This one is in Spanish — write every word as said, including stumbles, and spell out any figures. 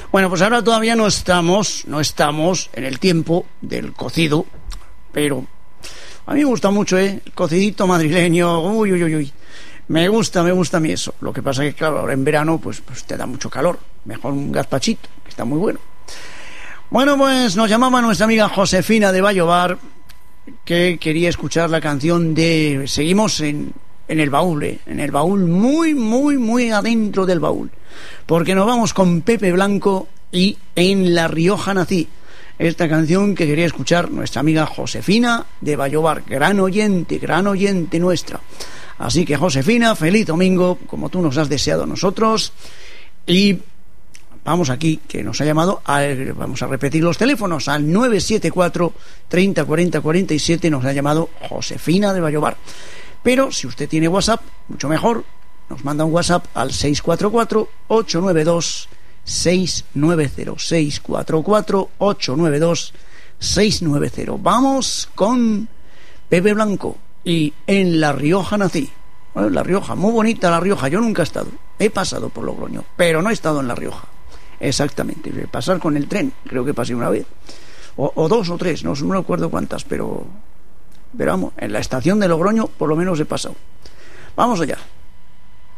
Bueno, pues ahora todavía no estamos, no estamos en el tiempo del cocido, pero a mí me gusta mucho, ¿eh? El cocidito madrileño, uy, uy, uy, uy. Me gusta, me gusta a mí eso. Lo que pasa es que, claro, ahora en verano, pues, pues te da mucho calor. Mejor un gazpachito, que está muy bueno. Bueno, pues nos llamaba nuestra amiga Josefina de Vallobar, que quería escuchar la canción de... Seguimos en, en el baúl, ¿eh? En el baúl, muy, muy, muy adentro del baúl. Porque nos vamos con Pepe Blanco y En La Rioja nací. Esta canción que quería escuchar nuestra amiga Josefina de Vallobar, gran oyente, gran oyente nuestra. Así que, Josefina, feliz domingo, como tú nos has deseado a nosotros. Y vamos aquí, que nos ha llamado, al, vamos a repetir los teléfonos, al nueve siete cuatro, treinta, cuarenta, cuarenta y siete, nos ha llamado Josefina de Vallobar. Pero si usted tiene WhatsApp, mucho mejor, nos manda un WhatsApp al seis cuatro cuatro, ocho nueve dos, seis nueve cero, seis cuatro cuatro, ocho nueve dos, seis nueve cero. Vamos con Pepe Blanco y En La Rioja nací. Bueno, La Rioja, muy bonita La Rioja. Yo nunca he estado, he pasado por Logroño, pero no he estado en La Rioja. Exactamente, pasar con el tren, creo que pasé una vez, o, o dos o tres, no, no recuerdo cuántas, pero, pero vamos, en la estación de Logroño por lo menos he pasado. Vamos allá.